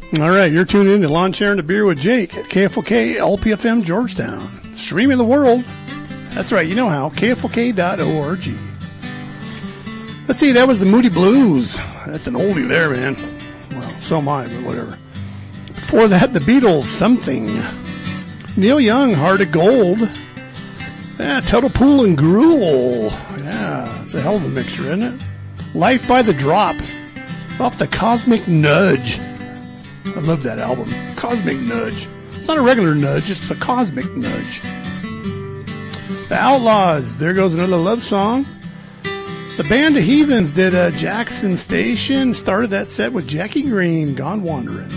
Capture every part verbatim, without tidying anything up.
All right, you're tuned in to Lawn Chair and a Beer with Jake at K F O K L P F M Georgetown. Streaming the world. That's right, you know how. K F O K dot org. Let's see, that was the Moody Blues. That's an oldie there, man. Well, so am I, but whatever. Before that, the Beatles, Something. Neil Young, Heart of Gold. Yeah, Total Pool and Gruel. Yeah, it's a hell of a mixture, isn't it? Life by the Drop. It's off the Cosmic Nudge. I love that album. Cosmic Nudge. It's not a regular nudge, it's a cosmic nudge. The Outlaws. There goes another love song. The Band of Heathens did uh, Jackson Station. Started that set with Jackie Green, Gone Wandering.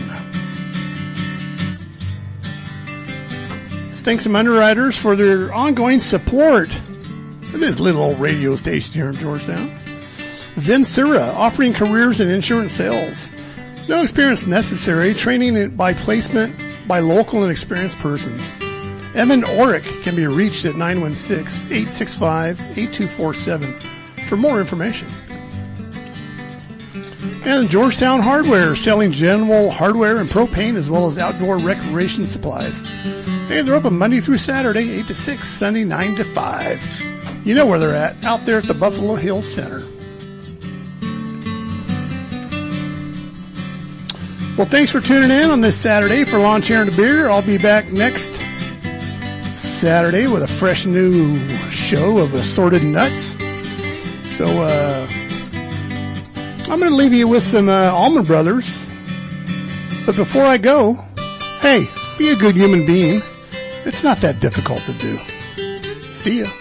Thanks some underwriters for their ongoing support for this little old radio station here in Georgetown. Zensura, offering careers in insurance sales. No experience necessary. Training by placement by local and experienced persons. Evan Orick can be reached at nine one six, eight six five, eight two four seven for more information. And Georgetown Hardware, selling general hardware and propane as well as outdoor recreation supplies. And they're open Monday through Saturday, eight to six, Sunday, nine to five. You know where they're at, out there at the Buffalo Hills Center. Well, thanks for tuning in on this Saturday for Lawn Chair and a Beer. I'll be back next Saturday with a fresh new show of assorted nuts. So, uh, I'm going to leave you with some uh, Allman Brothers. But before I go, hey, be a good human being. It's not that difficult to do. See ya.